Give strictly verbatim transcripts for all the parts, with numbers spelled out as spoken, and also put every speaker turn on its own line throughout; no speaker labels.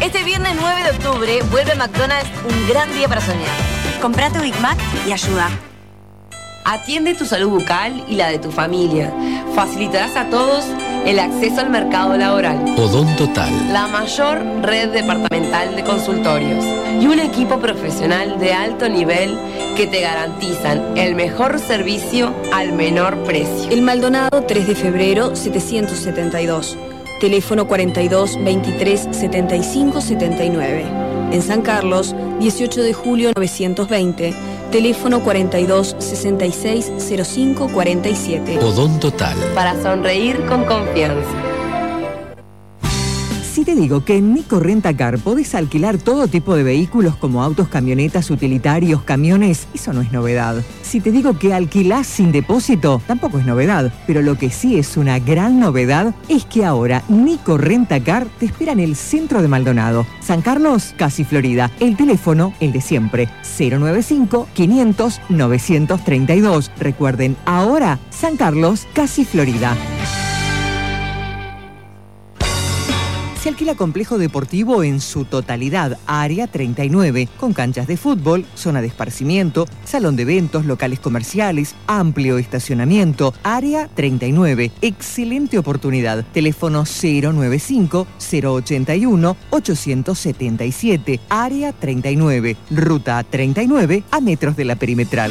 Este viernes nueve de octubre vuelve McDonald's, un gran día para soñar.
Comprá tu Big Mac y ayuda.
Atiende tu salud bucal y la de tu familia. Facilitarás a todos el acceso al mercado laboral.
Odontotal,
La mayor red departamental de consultorios y un equipo profesional de alto nivel que te garantizan el mejor servicio al menor precio.
El Maldonado, tres de febrero, setecientos setenta y dos. Teléfono cuarenta y dos, veintitrés, setenta y cinco, setenta y nueve. En San Carlos, dieciocho de julio, novecientos veinte. Teléfono cuarenta y dos, sesenta y seis, cero cinco, cuarenta y siete.
Odontotal.
Para sonreír con confianza.
Si te digo que en Nico Rentacar podés alquilar todo tipo de vehículos como autos, camionetas, utilitarios, camiones, eso no es novedad. Si te digo que alquilás sin depósito, tampoco es novedad. Pero lo que sí es una gran novedad es que ahora Nico Rentacar te espera en el centro de Maldonado. San Carlos, casi Florida. El teléfono, el de siempre, cero noventa y cinco, quinientos, novecientos treinta y dos. Recuerden, ahora San Carlos, casi Florida. Se alquila complejo deportivo en su totalidad, Área treinta y nueve, con canchas de fútbol, zona de esparcimiento, salón de eventos, locales comerciales, amplio estacionamiento. Área treinta y nueve, excelente oportunidad. Teléfono cero noventa y cinco, cero ochenta y uno, ochocientos setenta y siete. Área treinta y nueve, ruta treinta y nueve, a metros de la perimetral.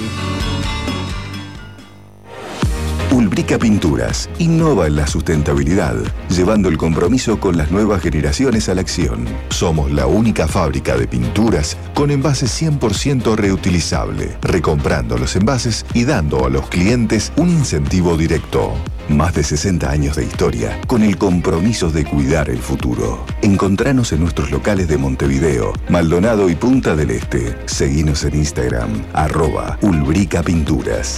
Ulbrica Pinturas innova en la sustentabilidad, llevando el compromiso con las nuevas generaciones a la acción. Somos la única fábrica de pinturas con envases cien por ciento reutilizable, recomprando los envases y dando a los clientes un incentivo directo. Más de sesenta años de historia con el compromiso de cuidar el futuro. Encontranos en nuestros locales de Montevideo, Maldonado y Punta del Este. Seguinos en Instagram, arroba Ulbrica Pinturas.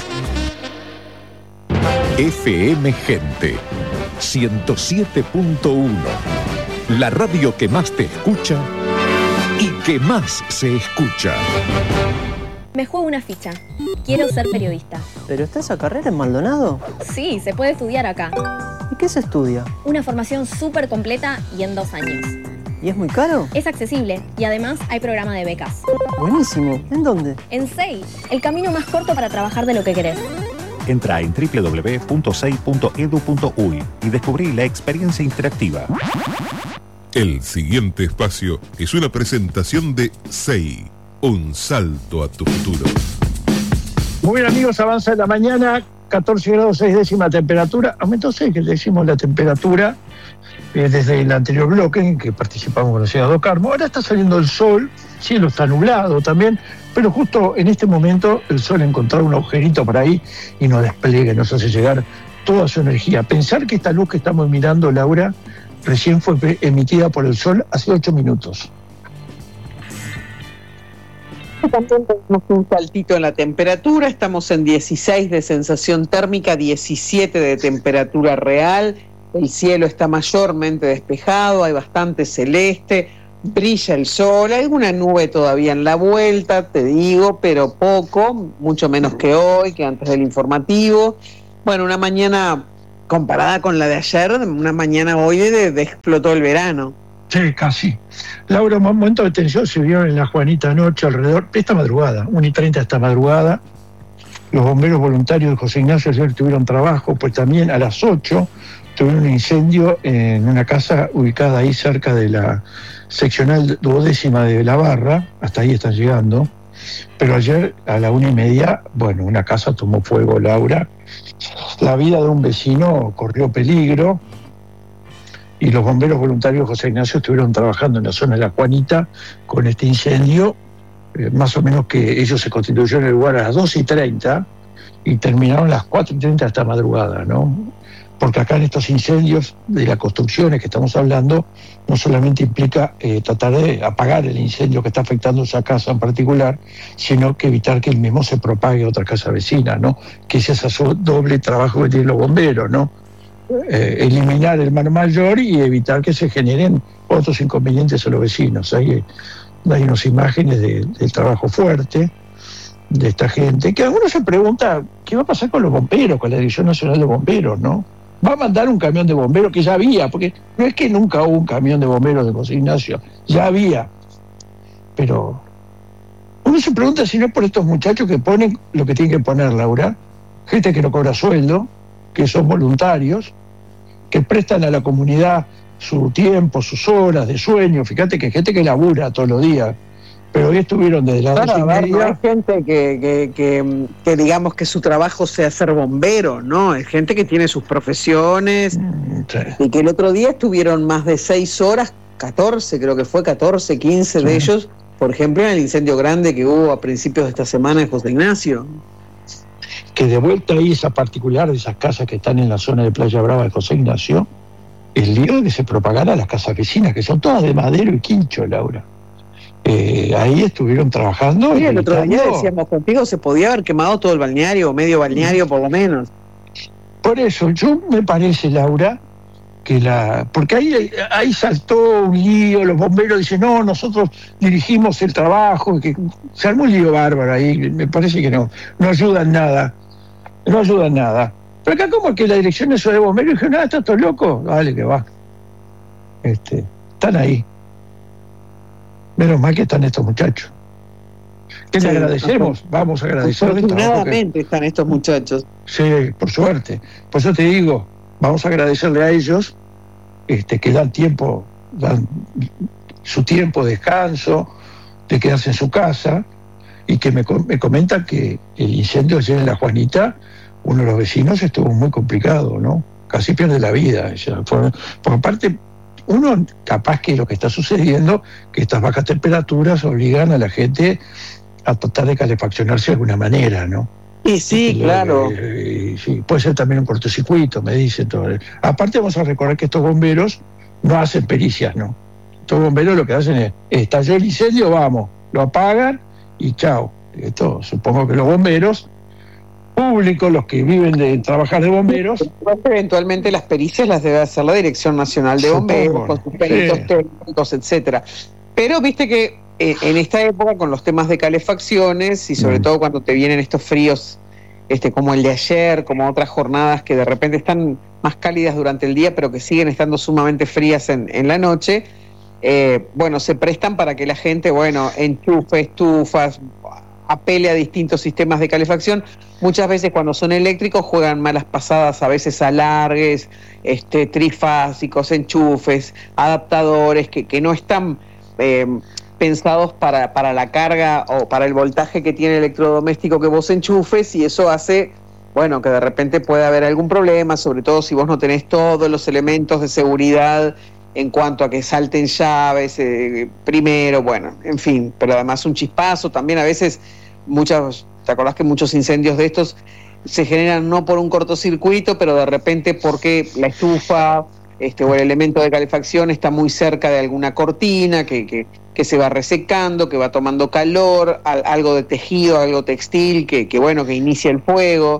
F M Gente ciento siete punto uno, la radio que más te escucha y que más se escucha.
Me juego una ficha. Quiero ser periodista.
¿Pero está esa carrera en Maldonado?
Sí, se puede estudiar acá.
¿Y qué se estudia?
Una formación súper completa y en dos años.
¿Y es muy caro?
Es accesible y además hay programa de becas.
Buenísimo. ¿En dónde?
En S E I, el camino más corto para trabajar de lo que querés.
Entra en doble u doble u doble u punto sei punto edu punto uy y descubrí la experiencia interactiva.
El siguiente espacio es una presentación de S E I, un salto a tu futuro.
Muy bien, amigos, avanza la mañana, catorce grados seis décimas temperatura. Aumentó seis, que le decimos la temperatura eh, desde el anterior bloque en que participamos con la ciudad de Carmo. Ahora está saliendo el sol, cielo está nublado también, pero justo en este momento el sol ha encontrado un agujerito por ahí y nos despliega, nos hace llegar toda su energía. Pensar que esta luz que estamos mirando, Laura, recién fue emitida por el sol hace ocho minutos.
También tenemos un saltito en la temperatura, estamos en dieciséis de sensación térmica, diecisiete de temperatura real, el cielo está mayormente despejado, hay bastante celeste, brilla el sol, hay alguna nube todavía en la vuelta, te digo, pero poco, mucho menos que hoy, que antes del informativo. Bueno, una mañana comparada con la de ayer, una mañana hoy de, de explotó el verano.
Sí, casi. Laura, un momento de tensión se vio en la Juanita anoche alrededor, esta madrugada, una y treinta esta madrugada. Los bomberos voluntarios de José Ignacio ayer tuvieron trabajo, pues también a las ocho tuvieron un incendio en una casa ubicada ahí cerca de la seccional duodécima de La Barra, hasta ahí están llegando. Pero ayer a la una y media, bueno, una casa tomó fuego, Laura. La vida de un vecino corrió peligro. Y los bomberos voluntarios de José Ignacio estuvieron trabajando en la zona de la Juanita con este incendio, eh, más o menos que ellos se constituyeron en el lugar a las dos y treinta y terminaron a las cuatro y treinta hasta madrugada, ¿no? Porque acá en estos incendios de las construcciones que estamos hablando, no solamente implica eh, tratar de apagar el incendio que está afectando esa casa en particular, sino que evitar que el mismo se propague a otra casa vecina, ¿no? Que ese es ese doble trabajo que tienen los bomberos, ¿no? Eh, eliminar el mal mayor y evitar que se generen otros inconvenientes a los vecinos. Hay, hay unas imágenes de, del trabajo fuerte de esta gente, que algunos se pregunta qué va a pasar con los bomberos, con la Dirección Nacional de Bomberos, ¿no? Va a mandar un camión de bomberos, que ya había, porque no es que nunca hubo un camión de bomberos de José Ignacio, ya había. Pero uno se pregunta si no es por estos muchachos que ponen lo que tienen que poner, Laura, gente que no cobra sueldo, que son voluntarios, que prestan a la comunidad su tiempo, sus horas de sueño. Fíjate que hay gente que labura todos los días, pero hoy estuvieron desde las
claro,
dos y
a ver,
media.
no hay gente que, que, que, que digamos que su trabajo sea ser bombero, ¿no? Es gente que tiene sus profesiones,
mm, sí.
y que el otro día estuvieron más de seis horas, catorce, creo que fue catorce, quince sí. de ellos, por ejemplo, en el incendio grande que hubo a principios de esta semana en José Ignacio.
Que de vuelta ahí esa particular de esas casas que están en la zona de Playa Brava de José Ignacio, el lío que se propagara a las casas vecinas, que son todas de madero y quincho, Laura. Eh, ahí estuvieron trabajando.
Sí, el otro día decíamos contigo, se podía haber quemado todo el balneario, o medio balneario por lo menos.
Por eso, yo me parece, Laura, que la... Porque ahí, ahí saltó un lío, los bomberos dicen, no, nosotros dirigimos el trabajo, que se armó un lío bárbaro ahí, me parece que no, no ayudan nada, no ayudan nada. Pero acá como que la dirección de eso de bomberos dijo, nada, está todo loco, dale que va. Este, están ahí. Menos mal que están estos muchachos. ¿Qué sí, le agradecemos? No, vamos a agradecerles.
Afortunadamente están estos muchachos.
Sí, por suerte. Por eso te digo, vamos a agradecerle a ellos este, que dan tiempo, dan su tiempo de descanso, de quedarse en su casa, y que me, me comentan que el incendio ayer en La Juanita, uno de los vecinos estuvo muy complicado, ¿no? Casi pierde la vida. Ella, por, por aparte, uno, capaz que lo que está sucediendo, que estas bajas temperaturas obligan a la gente a tratar de calefaccionarse de alguna manera, ¿no?
Y sí,
Porque,
claro.
Eh, eh, sí, puede ser también un cortocircuito, me dicen. Todo. Aparte vamos a recordar que estos bomberos no hacen pericias, ¿no? Estos bomberos lo que hacen es, estalló el incendio, vamos, lo apagan y chao. Esto, supongo que los bomberos públicos, los que viven de trabajar de bomberos.
Eventualmente las pericias las debe hacer la Dirección Nacional de Bomberos, supongo, con sus peritos sí. técnicos, etcétera. Pero viste que eh, en esta época, con los temas de calefacciones, y sobre mm. todo cuando te vienen estos fríos, este, como el de ayer, como otras jornadas que de repente están más cálidas durante el día, pero que siguen estando sumamente frías en, en la noche, eh, bueno, se prestan para que la gente, bueno, enchufe estufas, apele a distintos sistemas de calefacción. Muchas veces cuando son eléctricos juegan malas pasadas, a veces alargues, este, trifásicos, enchufes, adaptadores que, que no están eh, pensados para, para la carga o para el voltaje que tiene el electrodoméstico que vos enchufes, y eso hace, bueno, que de repente puede haber algún problema, sobre todo si vos no tenés todos los elementos de seguridad en cuanto a que salten llaves eh, primero, bueno, en fin, pero además un chispazo, también a veces muchas, ¿te acordás que muchos incendios de estos se generan no por un cortocircuito, pero de repente porque la estufa este, o el elemento de calefacción está muy cerca de alguna cortina que, que, que se va resecando, que va tomando calor, al, algo de tejido, algo textil, que, que bueno, que inicia el fuego?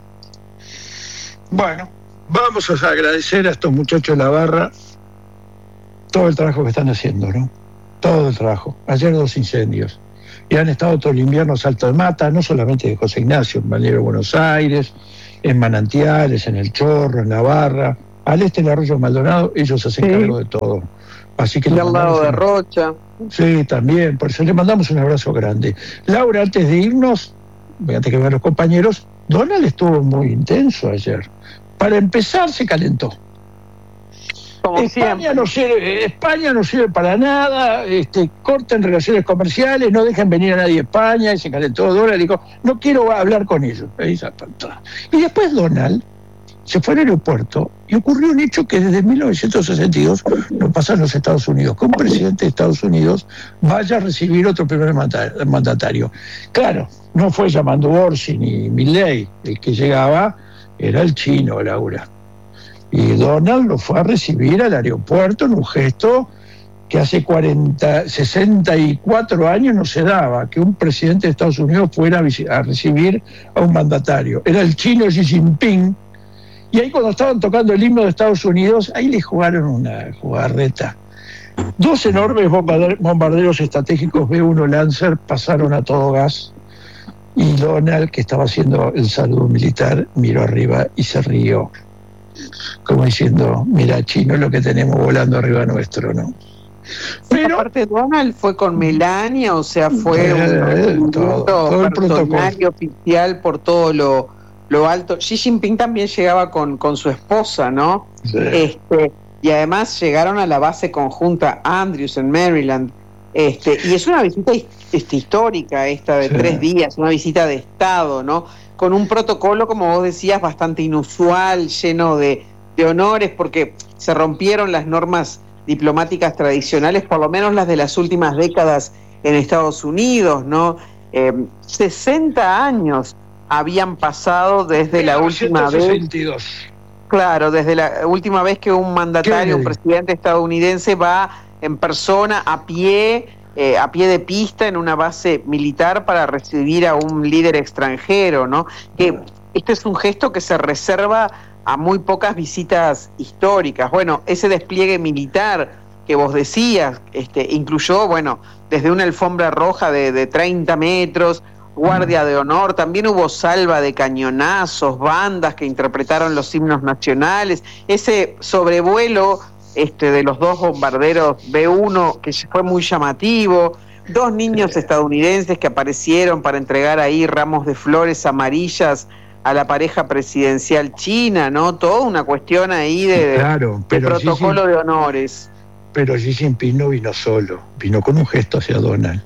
Bueno, vamos a agradecer a estos muchachos de la barra todo el trabajo que están haciendo, ¿no? Todo el trabajo. Ayer dos incendios. Y han estado todo el invierno salto de mata, no solamente de José Ignacio, en Balneario Buenos Aires, en Manantiales, en El Chorro, en La Barra, al este del Arroyo Maldonado, ellos se hacen sí. cargo de todo. Así que
y al lado de Rocha.
Sí, también, por eso le mandamos un abrazo grande. Laura, antes de irnos, antes que vean los compañeros, Donald estuvo muy intenso ayer. Para empezar, se calentó. Como España no, sirve, España no sirve para nada, este, corten relaciones comerciales, no dejan venir a nadie a España, y se calentó Donald, dijo, no quiero hablar con ellos. Y después Donald se fue al aeropuerto y ocurrió un hecho que desde mil novecientos sesenta y dos no pasa en los Estados Unidos, que un presidente de Estados Unidos vaya a recibir otro primer mandatario. Claro, no fue llamando Orsi ni Milley, el que llegaba era el chino, Laura. Y Donald lo fue a recibir al aeropuerto en un gesto que hace cuarenta, sesenta y cuatro años no se daba, que un presidente de Estados Unidos fuera a recibir a un mandatario. Era el chino Xi Jinping, y ahí cuando estaban tocando el himno de Estados Unidos, ahí le jugaron una jugarreta. Dos enormes bombarderos estratégicos B uno Lancer pasaron a todo gas, y Donald, que estaba haciendo el saludo militar, miró arriba y se rió. como diciendo, mira, chino es lo que tenemos volando arriba nuestro, ¿no?
Pero aparte Donald fue con Melania, o sea, fue
eh,
un
todo, todo el
personal y oficial por todo lo, lo alto. Xi Jinping también llegaba con, con su esposa, ¿no?
Sí.
Este, y además llegaron a la base conjunta Andrews en Maryland. Este, y es una visita este, histórica esta de sí. tres días, una visita de Estado, ¿no? Con un protocolo, como vos decías, bastante inusual, lleno de, de honores, porque se rompieron las normas diplomáticas tradicionales, por lo menos las de las últimas décadas en Estados Unidos, ¿no? Eh, sesenta años habían pasado desde la última vez. Claro, desde la última vez que un mandatario, un presidente estadounidense va en persona, a pie, eh, a pie de pista en una base militar para recibir a un líder extranjero, ¿no? Que este es un gesto que se reserva a muy pocas visitas históricas. Bueno, ese despliegue militar que vos decías, este, incluyó, bueno, desde una alfombra roja de, de treinta metros, guardia de honor, también hubo salva de cañonazos, bandas que interpretaron los himnos nacionales, ese sobrevuelo este, de los dos bombarderos B uno que fue muy llamativo, dos niños estadounidenses que aparecieron para entregar ahí ramos de flores amarillas a la pareja presidencial china, ¿no? Toda una cuestión ahí de,
claro, pero
de protocolo
Xi,
de honores.
Pero Xi Jinping no vino solo, vino con un gesto hacia Donald.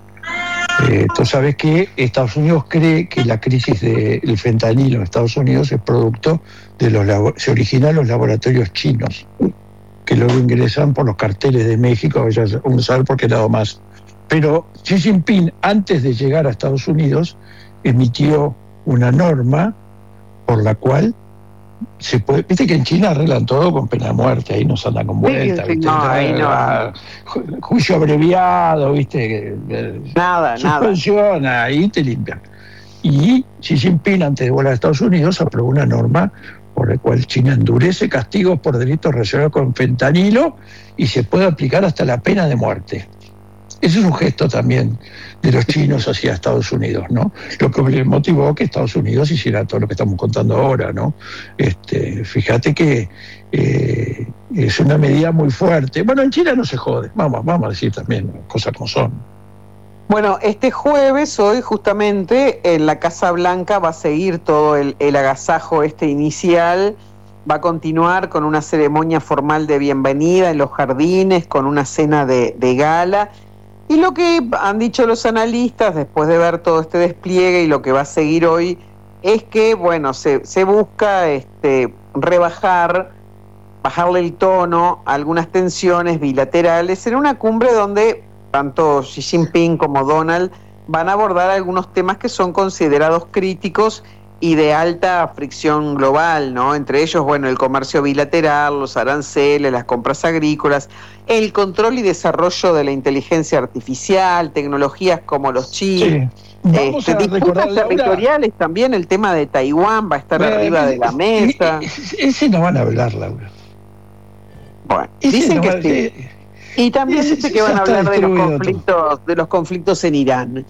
Eh, tú sabes que Estados Unidos cree que la crisis del fentanilo en Estados Unidos es producto de los labo- se origina en los laboratorios chinos, que luego ingresan por los carteles de México, ya uno sabe por qué lado más. Pero Xi Jinping, antes de llegar a Estados Unidos, emitió una norma por la cual se puede, viste que en China arreglan todo con pena de muerte, ahí no se andan con vueltas,
sí, sí,
¿viste?
no, ahí no.
Ju- juicio abreviado, viste,
nada,
suspensión,
nada.
Ahí te limpian. Y Xi Jinping, antes de volar a Estados Unidos, aprobó una norma por la cual China endurece castigos por delitos relacionados con fentanilo y se puede aplicar hasta la pena de muerte. Ese es un gesto también de los chinos hacia Estados Unidos, ¿no? Lo que le motivó que Estados Unidos hiciera todo lo que estamos contando ahora, ¿no? Este, fíjate que eh, es una medida muy fuerte. Bueno, en China no se jode, vamos, vamos a decir también cosas como son.
Bueno, este jueves, hoy justamente, en la Casa Blanca va a seguir todo el, el agasajo este inicial, va a continuar con una ceremonia formal de bienvenida en los jardines, con una cena de, de gala. Y lo que han dicho los analistas, después de ver todo este despliegue y lo que va a seguir hoy, es que, bueno, se, se busca este, rebajar, bajarle el tono a algunas tensiones bilaterales en una cumbre donde tanto Xi Jinping como Donald van a abordar algunos temas que son considerados críticos y de alta fricción global, ¿no? Entre ellos, bueno, el comercio bilateral, los aranceles, las compras agrícolas, el control y desarrollo de la inteligencia artificial, tecnologías como los chips,
Sí. Vamos
este,
a
disputas
recordar, Laura,
territoriales también, el tema de Taiwán va a estar
Bueno,
arriba de la mesa.
Ese no van a hablar, Laura.
Bueno,
Ese
dicen
no
que
va-
sí.
eh,
Y también
ese-
dice que
ese
van a
está
hablar de los
distribuido
conflictos, de los conflictos en Irán.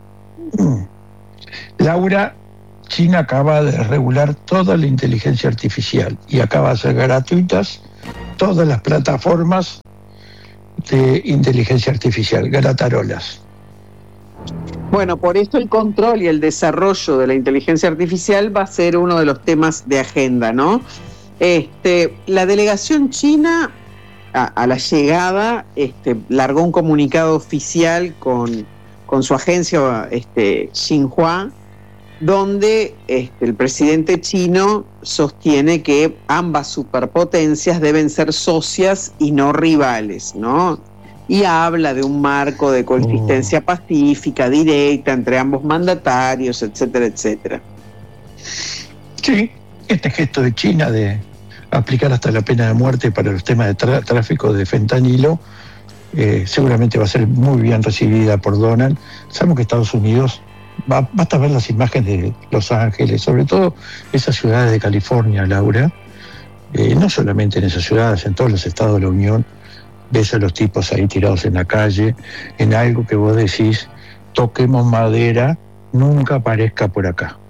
Laura, China acaba de regular toda la inteligencia artificial y acaba de hacer gratuitas todas las plataformas de inteligencia artificial, gratarolas.
Bueno, por eso el control y el desarrollo de la inteligencia artificial va a ser uno de los temas de agenda, ¿no? Este, la delegación china, a, a la llegada, este, largó un comunicado oficial con, con su agencia este, Xinhua, donde este, el presidente chino sostiene que ambas superpotencias deben ser socias y no rivales, ¿no? Y habla de un marco de coexistencia pacífica, directa, entre ambos mandatarios, etcétera, etcétera.
Sí, este gesto de China de aplicar hasta la pena de muerte para los temas de tra- tráfico de fentanilo eh, seguramente va a ser muy bien recibida por Donald. Sabemos que Estados Unidos, va, basta ver las imágenes de Los Ángeles, sobre todo esas ciudades de California, Laura, eh, no solamente en esas ciudades, en todos los estados de la Unión, ves a los tipos ahí tirados en la calle, en algo que vos decís, toquemos madera, nunca aparezca por acá.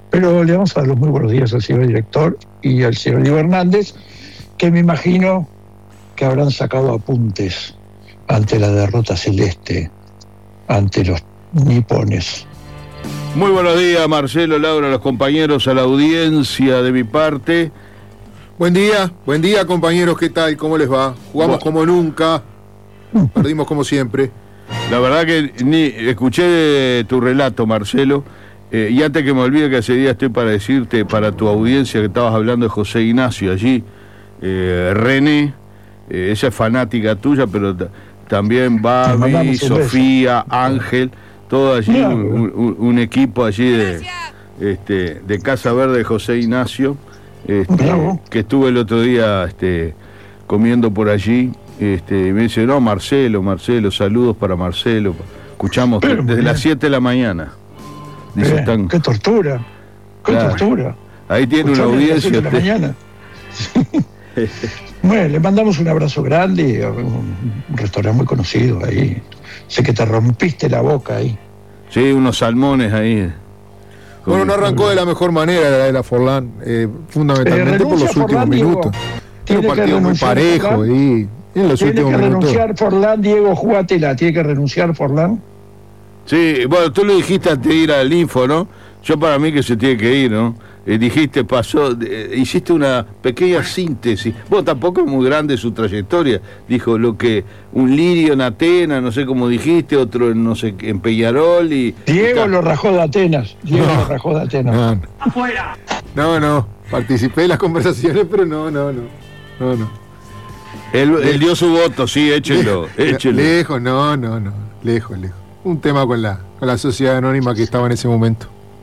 Pero le vamos a dar los muy buenos días al señor director y al señor Diego Hernández, que me imagino que habrán sacado apuntes ante la derrota celeste, ante los nipones.
Muy buenos días, Marcelo, Laura, los compañeros, a la audiencia de mi parte.
Buen día, buen día, compañeros, ¿qué tal? ¿Cómo les va? Jugamos bueno. como nunca, perdimos como siempre.
La verdad que ni escuché tu relato, Marcelo, eh, y antes que me olvide que ese día estoy para decirte, para tu audiencia, que estabas hablando de José Ignacio allí, eh, René, eh, ella es fanática tuya, pero t- también Babi, Sofía, Ángel, todo allí, un, un, un equipo allí de, este, de Casa Verde de José Ignacio, este, que estuve el otro día este, comiendo por allí. Este, y me dice, no, Marcelo, Marcelo, saludos para Marcelo. Escuchamos Pero, desde bien. las siete de la mañana. Dice,
eh,
están...
Qué tortura, qué claro. tortura.
Ahí tiene Escuchame una audiencia.
De la mañana. Bueno, le mandamos un abrazo grande a un, un restaurante muy conocido ahí. Sé que te rompiste la boca ahí.
Sí, unos salmones ahí.
Bueno, no arrancó de la mejor manera la de la Forlán, eh, fundamentalmente eh, por los últimos Forlán, minutos. Tiene un partido muy parejo y en los
tiene
últimos
que
minutos.
renunciar Forlán, Diego, jugátela, tiene que renunciar Forlán.
Sí, bueno, tú lo dijiste antes de ir al Info, ¿no? Yo para mí que se tiene que ir, ¿no? Eh, dijiste, pasó, eh, hiciste una pequeña síntesis. Vos tampoco es muy grande su trayectoria. Dijo lo que un lirio en Atenas, no sé cómo dijiste, otro en no sé en Peñarol y.
Diego
y
lo rajó de Atenas. Diego no, lo rajó de Atenas.
No, no. ¡Afuera! No, no. Participé en las conversaciones, pero no, no, no. No, no.
Él, él dio su voto, sí, échelo, échelo.
Lejos, no, no, no. Lejos, lejos. Un tema con la, con la sociedad anónima que estaba en ese momento.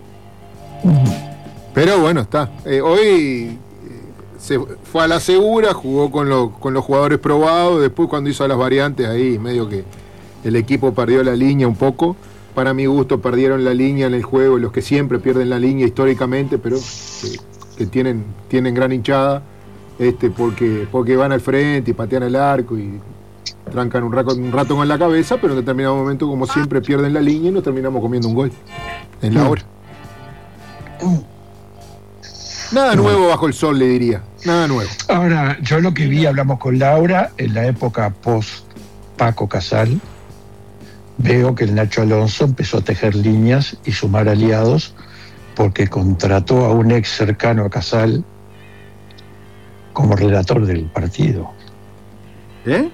Pero bueno, está. Eh, hoy eh, se fue a la segura, jugó con, lo, con los jugadores probados. Después, cuando hizo las variantes, ahí medio que el equipo perdió la línea un poco. Para mi gusto, perdieron la línea en el juego, los que siempre pierden la línea históricamente, pero eh, que tienen, tienen gran hinchada, este, porque, porque van al frente y patean el arco y trancan un rato, un rato con la cabeza, pero en determinado momento, como siempre, pierden la línea y nos terminamos comiendo un gol en la hora. Nada nuevo bajo el sol, le diría. Nada nuevo.
Ahora, yo lo que vi, hablamos con Laura, en la época post Paco Casal, veo que el Nacho Alonso empezó a tejer líneas y sumar aliados porque contrató a un ex cercano a Casal como relator del partido.
¿Eh?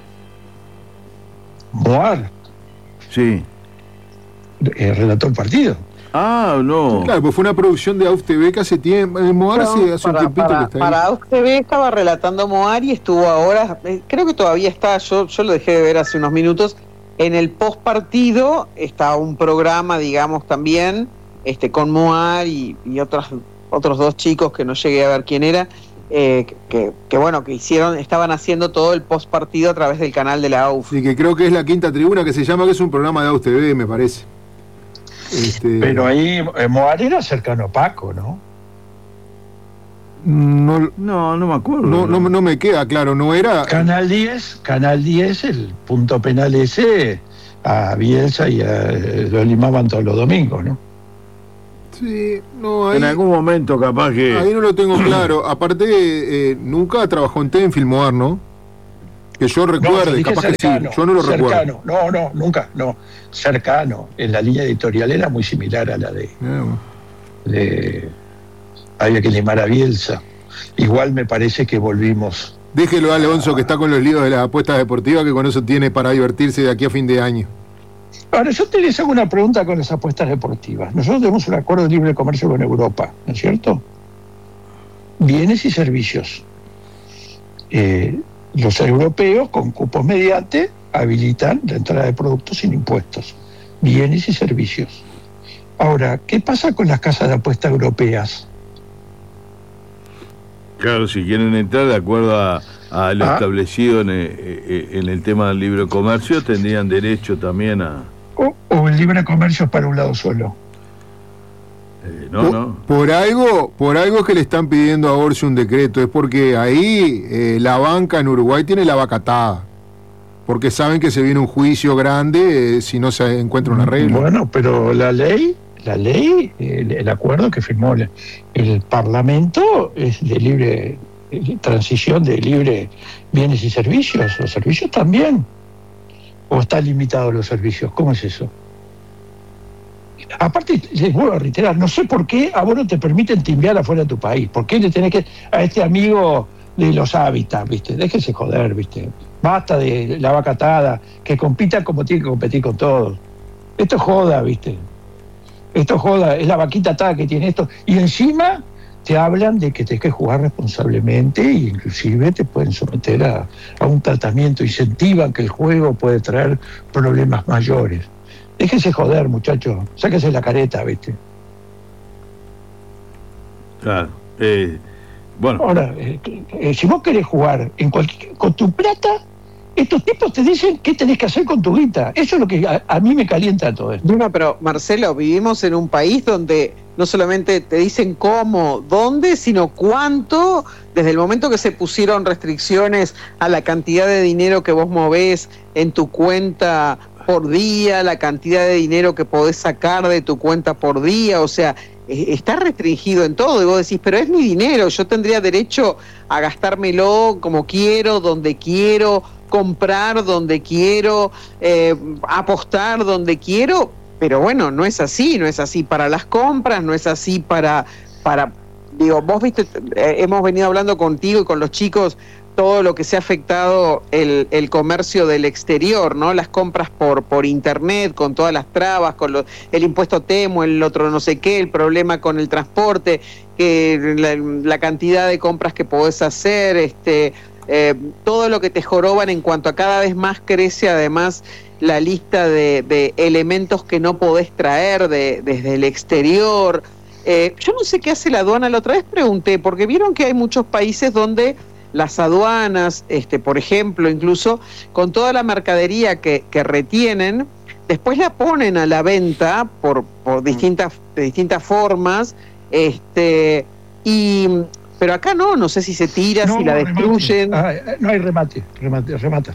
Moar.
Sí.
Eh, relató el partido.
Ah, no.
Claro, pues fue una producción de A U F T V que hace tiempo. Eh, Moar no, hace, hace
para,
un tiempito
para,
que está ahí.
Para A U F T V estaba relatando Moar y estuvo ahora, eh, creo que todavía está, yo, yo lo dejé de ver hace unos minutos. En el post partido está un programa, digamos, también, este, con Moar y, y otros, otros dos chicos que no llegué a ver quién era. Eh, que, que bueno, que hicieron, estaban haciendo todo el post partido a través del canal de la A U F.
Sí, que creo que es la Quinta Tribuna, que se llama, que es un programa de A U F T V, me parece. Este...
Pero ahí eh, Moar era cercano a Paco, ¿no?
No,
no, no me acuerdo.
No, no, no me queda claro, no era.
Canal diez, Canal diez, el punto penal ese, a Bielsa y a, lo limaban todos los domingos, ¿no?
Sí, no, ahí,
en algún momento capaz que...
Ahí no lo tengo claro. Aparte, eh, nunca trabajó en Tenfield Moar, ¿no? Que yo recuerde, no, capaz cercano, que sí, yo no lo
cercano.
recuerdo.
No, no, nunca, no. Cercano. En la línea editorial era muy similar a la de...
No.
de había que limar a Bielsa. Igual me parece que volvimos...
Déjelo a Alonso, que está con los líos de las apuestas deportivas, que con eso tiene para divertirse de aquí a fin de año.
Ahora, yo te les hago una pregunta con las apuestas deportivas. Nosotros tenemos un acuerdo de libre comercio con Europa, ¿no es cierto? Bienes y servicios. Eh, los europeos, con cupos mediante, habilitan la entrada de productos sin impuestos. Bienes y servicios. Ahora, ¿qué pasa con las casas de apuestas europeas?
Claro, si quieren entrar de acuerdo a, a lo ah. establecido en el, en el tema del libre comercio, tendrían derecho también a...
O, o el libre comercio es para un lado solo.
Eh, no,
por,
no.
Por algo, por algo que le están pidiendo a Orsi un decreto, es porque ahí eh, la banca en Uruguay tiene la vaca atada. Porque saben que se viene un juicio grande eh, si no se encuentra un arreglo.
Bueno, pero la ley, la ley, el, el acuerdo que firmó el, el Parlamento es de libre de transición, de libre bienes y servicios. Los servicios también. ¿O están limitados los servicios? ¿Cómo es eso? Aparte, les vuelvo a reiterar, no sé por qué a vos no te permiten timbiar afuera de tu país. ¿Por qué le tenés que a este amigo de los hábitats, viste? Déjese joder, viste. Basta de la vaca atada, que compita como tiene que competir con todos. Esto es joda, viste. Esto es joda, es la vaquita atada que tiene esto. Y encima te hablan de que tenés que jugar responsablemente e inclusive te pueden someter a, a un tratamiento. Incentivan que el juego puede traer problemas mayores. Déjese joder, muchachos. Sáquese la careta, viste.
Claro. Eh, bueno.
Ahora, eh, eh, si vos querés jugar en cualquier, con tu plata, estos tipos te dicen qué tenés que hacer con tu guita. Eso es lo que a, a mí me calienta todo esto.
No, pero Marcelo, vivimos en un país donde no solamente te dicen cómo, dónde, sino cuánto. Desde el momento que se pusieron restricciones a la cantidad de dinero que vos movés en tu cuenta por día, la cantidad de dinero que podés sacar de tu cuenta por día, o sea, está restringido en todo, y vos decís, pero es mi dinero, yo tendría derecho a gastármelo como quiero, donde quiero, comprar donde quiero, eh, apostar donde quiero, pero bueno, no es así, no es así para las compras, no es así para, para digo, vos viste, eh, hemos venido hablando contigo y con los chicos todo lo que se ha afectado el, el comercio del exterior, ¿no? Las compras por por internet, con todas las trabas, con lo, el impuesto Temu, el otro no sé qué, el problema con el transporte, que la, la cantidad de compras que podés hacer, este, eh, todo lo que te joroban en cuanto a cada vez más crece además la lista de, de elementos que no podés traer de, desde el exterior. Eh, yo no sé qué hace la aduana, la otra vez pregunté, porque vieron que hay muchos países donde las aduanas, este, por ejemplo, incluso con toda la mercadería que, que retienen, después la ponen a la venta por, por distintas, de distintas formas, este, y pero acá no, no sé si se tira, no, si la destruyen.
Ah, no hay remate, remate, remata.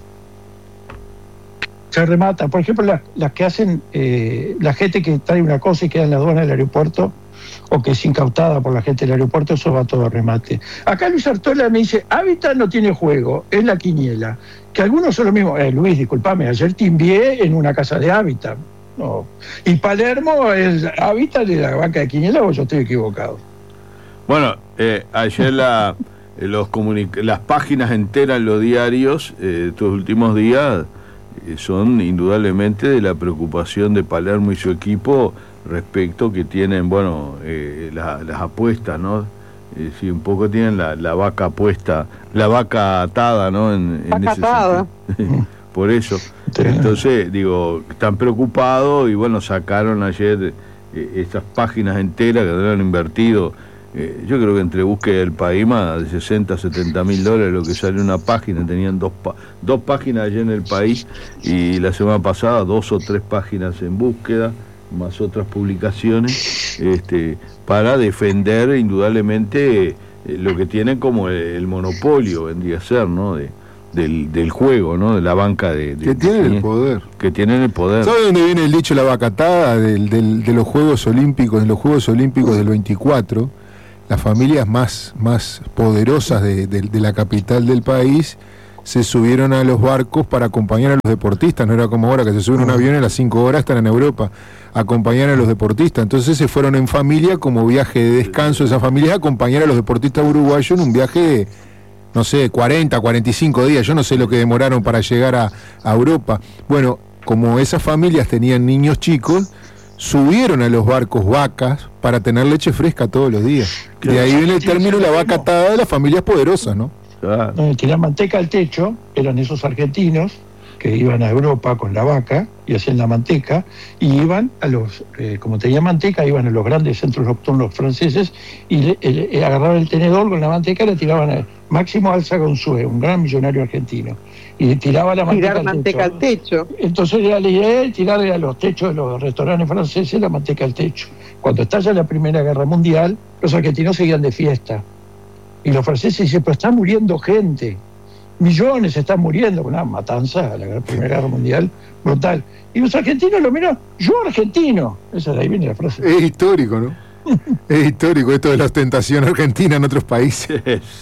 Se remata. Por ejemplo, las, las que hacen, eh, la gente que trae una cosa y queda en la aduana del aeropuerto, o que es incautada por la gente del aeropuerto, eso va todo a remate. Acá Luis Artola me dice, Hábitat no tiene juego, es la quiniela. Que algunos son lo mismo. Eh, Luis, disculpame, ayer timbié en una casa de Hábitat. No. Y Palermo es Hábitat de la banca de quiniela, o yo estoy equivocado.
Bueno, eh, ayer la, eh, los comunic- las páginas enteras en los diarios, eh, estos últimos días, eh, son indudablemente de la preocupación de Palermo y su equipo respecto que tienen, bueno, eh, la, las apuestas, ¿no? Eh, sí, un poco tienen la, la vaca puesta, la vaca atada, ¿no? En, en
vaca
ese
atada.
Por eso. Entonces, digo, están preocupados y, bueno, sacaron ayer eh, estas páginas enteras que habían invertido, eh, yo creo que entre búsqueda del país más de sesenta, setenta mil dólares lo que sale una página. Tenían dos, pa- dos páginas allá en el país y la semana pasada dos o tres páginas en búsqueda, más otras publicaciones, este, para defender indudablemente eh, lo que tienen como el, el monopolio, vendría a ser, ¿no? De, del, del juego, ¿no? De la banca de... de
que tienen
de,
el poder.
Que tienen el poder.
¿Sabe dónde viene el dicho la vacatada? Del, del, de los Juegos Olímpicos, de los Juegos Olímpicos del veinticuatro, las familias más, más poderosas de, de, de la capital del país se subieron a los barcos para acompañar a los deportistas. No era como ahora que se suben a un avión y a las cinco horas están en Europa, acompañar a los deportistas. Entonces se fueron en familia como viaje de descanso de esas familias, a acompañar a los deportistas uruguayos en un viaje de, no sé, cuarenta, cuarenta y cinco días. Yo no sé lo que demoraron para llegar a, a Europa. Bueno, como esas familias tenían niños chicos, subieron a los barcos vacas para tener leche fresca todos los días. De ahí viene el término la vaca atada de las familias poderosas, ¿no?
Ah. Tirar manteca al techo, eran esos argentinos que iban a Europa con la vaca y hacían la manteca, y iban a los, eh, como tenían manteca, iban a los grandes centros nocturnos franceses y le, le, le agarraban el tenedor con la manteca y le tiraban a Máximo Alza Gonzúe, un gran millonario argentino, y le tiraba la manteca,
Tirar
al,
manteca
techo.
al techo.
Entonces era la idea de tirarle a los techos de los restaurantes franceses la manteca al techo. Cuando estalla la Primera Guerra Mundial, los argentinos seguían de fiesta. Y los franceses dicen, pero está muriendo gente. millones se están muriendo con una matanza a la Primera Guerra Mundial brutal. Y los argentinos lo miran, yo argentino. Esa de ahí viene la frase.
Es histórico, ¿no? Es histórico esto de la ostentación argentina en otros países.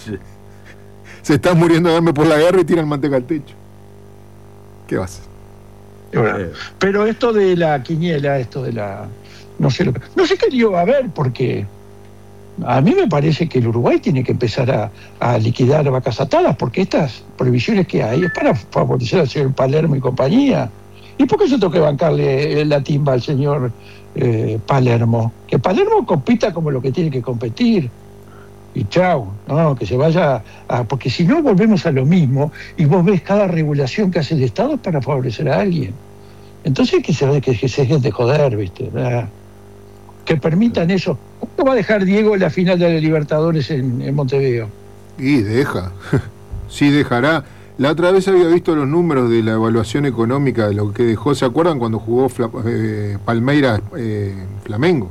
Se están muriendo de hambre por la guerra y tiran manteca al techo. ¿Qué va a hacer?
Bueno, pero esto de la quiniela, esto de la... No sé, lo que, no sé qué lío va a haber, porque a mí me parece que el Uruguay tiene que empezar a, a liquidar vacas atadas, porque estas prohibiciones que hay es para favorecer al señor Palermo y compañía. ¿Y por qué yo tengo que bancarle la timba al señor eh, Palermo? Que Palermo compita como lo que tiene que competir. Y chau, no, que se vaya a... Porque si no volvemos a lo mismo, y vos ves cada regulación que hace el Estado es para favorecer a alguien. Entonces que se, que, que se dejen de joder, ¿viste? ¿Verdad? Que permitan eso. ¿Cuándo va a dejar Diego la final de la Libertadores en, en Montevideo?
Y deja, sí dejará. La otra vez había visto los números de la evaluación económica de lo que dejó, ¿se acuerdan cuando jugó Fla, eh, Palmeiras eh, Flamengo?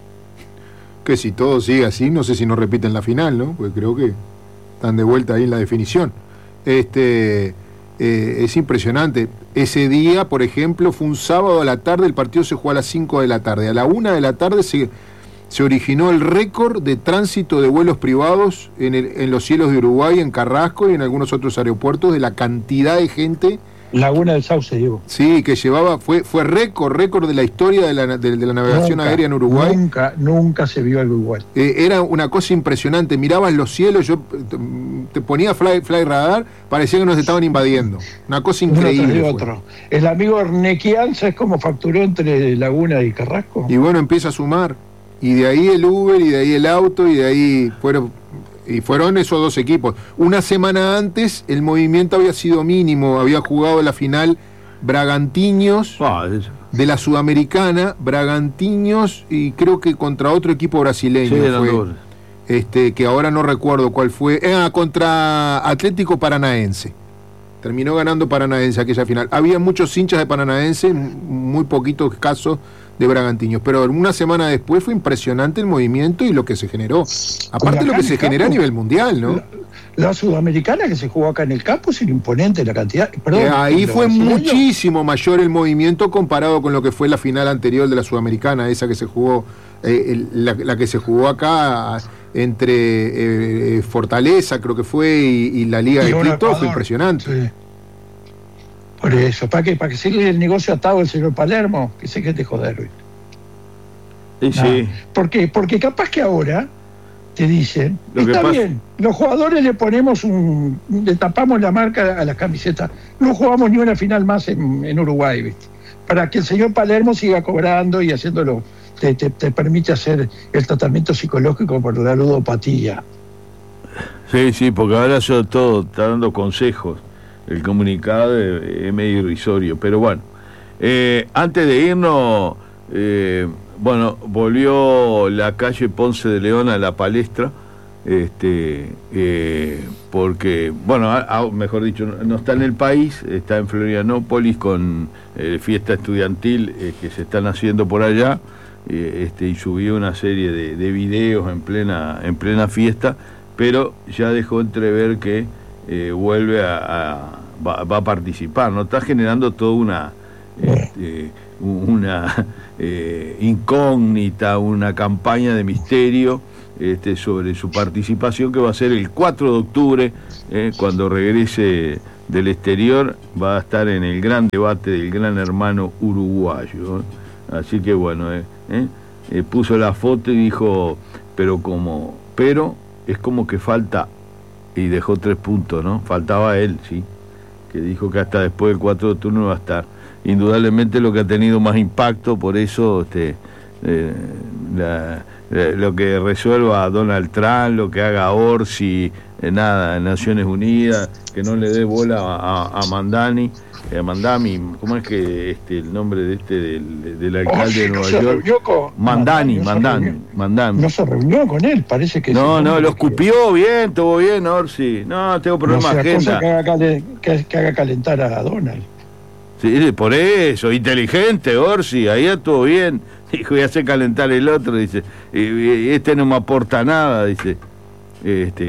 Que si todo sigue así, no sé si no repiten la final, ¿no? Porque creo que están de vuelta ahí en la definición. Este, eh, es impresionante. Ese día, por ejemplo, fue un sábado a la tarde, el partido se jugó a las cinco de la tarde. A la una de la tarde se, se originó el récord de tránsito de vuelos privados en, el, en los cielos de Uruguay, en Carrasco y en algunos otros aeropuertos, de la cantidad de gente.
Laguna del Sauce, digo.
Sí, que llevaba, fue fue récord, récord de la historia de la, de, de la navegación
nunca,
aérea en Uruguay.
Nunca, nunca se vio algo igual.
Eh, era una cosa impresionante, mirabas los cielos, yo te, te ponía fly, fly radar, parecía que nos estaban invadiendo. Una cosa increíble.
Uno otro. El amigo Ernequian, ¿sabes cómo facturó entre Laguna y Carrasco?
Y bueno, empieza a sumar. Y de ahí el Uber, y de ahí el auto, y de ahí fueron... Y fueron esos dos equipos. Una semana antes el movimiento había sido mínimo, había jugado la final Bragantiños ah, de la Sudamericana, Bragantiños y creo que contra otro equipo brasileño
sí,
fue, este, que ahora no recuerdo cuál fue, eh, contra Atlético Paranaense. Terminó ganando Paranaense aquella final. Había muchos hinchas de Paranaense, muy poquitos casos de Bragantiños, pero una semana después fue impresionante el movimiento y lo que se generó. Aparte de lo que se genera a nivel mundial, ¿no?
La, la Sudamericana que se jugó acá en el campo es imponente la cantidad. Perdón,
eh, ahí fue
brasileños.
muchísimo mayor el movimiento comparado con lo que fue la final anterior de la Sudamericana, esa que se jugó, eh, el, la, la que se jugó acá entre eh, Fortaleza, creo que fue, y, y la Liga y de Quito, fue impresionante.
Sí. Por eso, ¿para qué? Para que siga el negocio atado el señor Palermo, que se quede joder, ¿viste?
Sí, sí.
¿Por qué? Porque capaz que ahora te dicen,
Lo
está
pasa...
bien, los jugadores le ponemos un, le tapamos la marca a las camisetas, no jugamos ni una final más en, en Uruguay, ¿viste? Para que el señor Palermo siga cobrando y haciéndolo, te, te, te permite hacer el tratamiento psicológico por la ludopatía.
Sí, sí, porque ahora sobre todo está dando consejos. El comunicado es medio irrisorio, pero bueno. Eh, antes de irnos, eh, bueno, volvió la calle Ponce de León a la palestra, este, eh, porque, bueno, a, a, mejor dicho, no está en el país, está en Florianópolis con eh, fiesta estudiantil eh, que se están haciendo por allá, eh, este, y subió una serie de, de videos en plena, en plena fiesta, pero ya dejó entrever que Eh, vuelve a, a va, va a participar, ¿no? Está generando toda una este, una eh, incógnita, una campaña de misterio este, sobre su participación, que va a ser el cuatro de octubre, eh, cuando regrese del exterior, va a estar en el gran debate del Gran Hermano uruguayo, ¿eh? Así que bueno, eh, eh, eh, puso la foto y dijo, pero como, pero es como que falta, y dejó tres puntos, ¿no? Faltaba él, sí, que dijo que hasta después del cuatro de octubre no va a estar. Indudablemente lo que ha tenido más impacto, por eso este, eh, la, eh, lo que resuelva Donald Trump, lo que haga Orsi, eh, nada, Naciones Unidas, que no le dé bola a, a, a Mandani, eh, a Mandami, ¿cómo es que este el nombre de este del, del alcalde oh, de Nueva
no
York? Con... Mandani, Mandani,
no
Mandani.
No se reunió con él, parece que...
No, no, lo escupió que... bien, estuvo bien, Orsi. No, tengo problemas de
no
agenda.
sea, que haga, calen, que, que haga calentar a Donald.
Sí, por eso, inteligente, Orsi, ahí estuvo bien. Dijo, voy a hacer calentar el otro, dice. Y este no me aporta nada, dice. Este,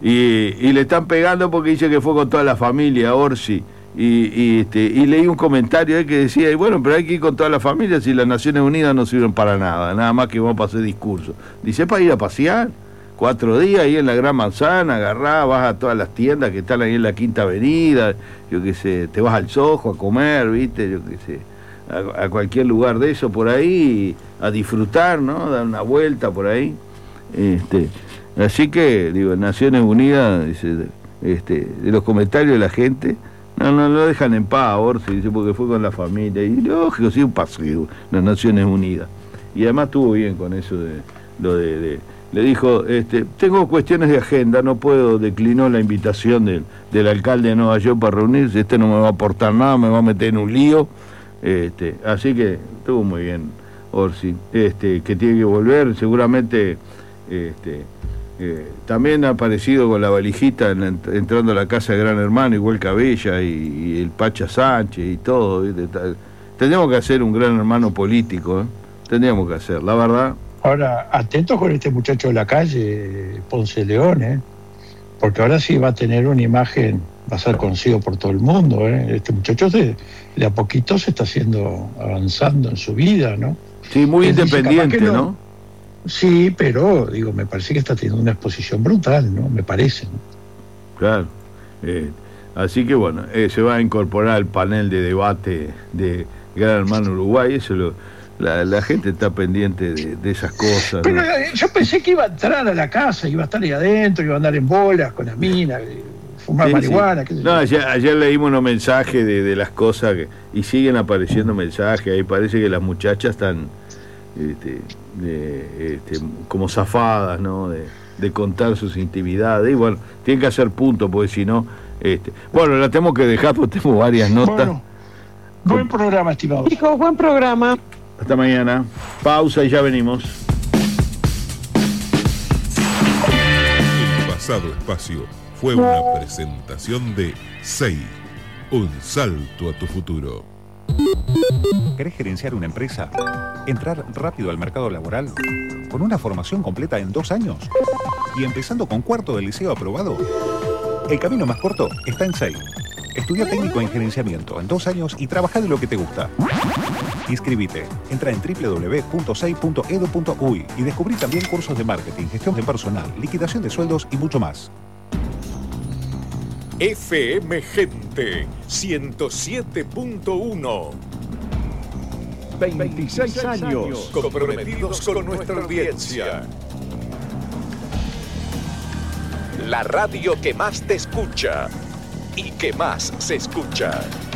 Y, y le están pegando porque dice que fue con toda la familia, Orsi. Y, y, este, y leí un comentario ahí que decía, y bueno, pero hay que ir con toda la familia si las Naciones Unidas no sirven para nada, nada más que vamos a hacer discursos. Dice, para ir a pasear, cuatro días ahí en la Gran Manzana, agarrás, vas a todas las tiendas que están ahí en la Quinta Avenida, yo qué sé, te vas al Soho a comer, viste, yo qué sé, a, a cualquier lugar de eso por ahí, a disfrutar, ¿no? Dar una vuelta por ahí. Este, así que, digo, Naciones Unidas, dice, este, de los comentarios de la gente, no, no lo dejan en paz, Orsi, dice, porque fue con la familia. Y lógico, sí, un paseo, las Naciones Unidas. Y además estuvo bien con eso de lo de, de le dijo, este, tengo cuestiones de agenda, no puedo, declinó la invitación del, del alcalde de Nueva York para reunirse, este no me va a aportar nada, me va a meter en un lío. Este, así que estuvo muy bien, Orsi, este, que tiene que volver, seguramente. Este, Eh, también ha aparecido con la valijita en la, entrando a la casa de Gran Hermano, igual Cabella y, y el Pacha Sánchez y todo, ¿viste? Tendríamos que hacer un Gran Hermano político, ¿eh? Tendríamos que hacer, la verdad.
Ahora, atentos con este muchacho de la calle, Ponce León, ¿eh? Porque ahora sí va a tener una imagen, va a ser conocido por todo el mundo, ¿eh? Este muchacho de, de a poquito se está haciendo, avanzando en su vida, ¿no?
Sí, muy
Él
independiente,
dice,
¿no?
¿no? Sí, pero digo, me parece que está teniendo una exposición brutal, ¿no? Me parece, ¿no?
Claro. Eh, así que bueno, eh, se va a incorporar al panel de debate de Gran Hermano Uruguay. Eso lo, la, la gente está pendiente de, de esas cosas.
Pero
¿no?
eh, yo pensé que iba a entrar a la casa, iba a estar ahí adentro, iba a andar en bolas con las minas, eh, fumar
Sí,
marihuana.
sí.
Qué sé
No,
yo.
ayer, ayer leímos unos mensajes de, de las cosas que, y siguen apareciendo mensajes. Ahí parece que las muchachas están este, de, este, como zafadas, ¿no? De, de contar sus intimidades. Y bueno, tienen que hacer punto, porque si no. Este, bueno, la tenemos que dejar porque tengo varias notas.
Bueno, buen programa, estimados.
Chicos, buen programa.
Hasta mañana. Pausa y ya venimos.
El pasado espacio fue una presentación de S E I. Un salto a tu futuro.
¿Querés gerenciar una empresa? ¿Entrar rápido al mercado laboral? ¿Con una formación completa en dos años? ¿Y empezando con cuarto del liceo aprobado? El camino más corto está en S E I. Estudia técnico en gerenciamiento en dos años y trabaja de lo que te gusta. Inscribite. Entra en doble u doble u doble u punto sei punto edu punto uy y descubrí también cursos de marketing, gestión de personal, liquidación de sueldos y mucho más.
F M Gente ciento siete punto uno. veintiséis años comprometidos con nuestra audiencia. La radio que más te escucha y que más se escucha.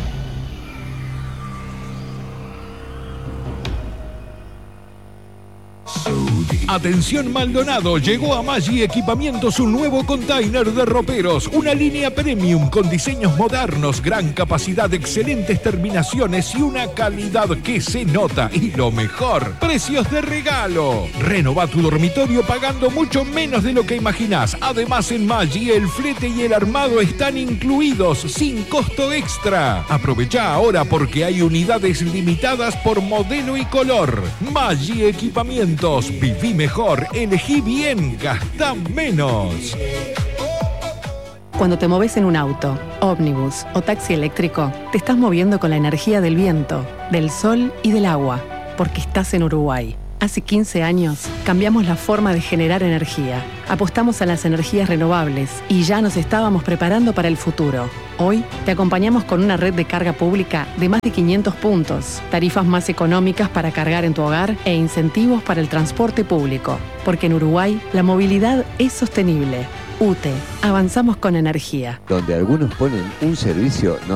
Atención Maldonado, llegó a Maggi Equipamientos un nuevo container de roperos, una línea premium con diseños modernos, gran capacidad, excelentes terminaciones y una calidad que se nota. Y lo mejor, precios de regalo. Renova tu dormitorio pagando mucho menos de lo que imaginás. Además en Maggi el flete y el armado están incluidos sin costo extra. Aprovecha ahora porque hay unidades limitadas por modelo y color. Maggi Equipamientos, viví mejor, elegí bien, gastá menos.
Cuando te moves en un auto, ómnibus o taxi eléctrico, te estás moviendo con la energía del viento, del sol y del agua, porque estás en Uruguay. Hace quince años cambiamos la forma de generar energía, apostamos a las energías renovables y ya nos estábamos preparando para el futuro. Hoy te acompañamos con una red de carga pública de más de quinientos puntos, tarifas más económicas para cargar en tu hogar e incentivos para el transporte público. Porque en Uruguay la movilidad es sostenible. U T E, avanzamos con energía.
Donde algunos ponen un servicio no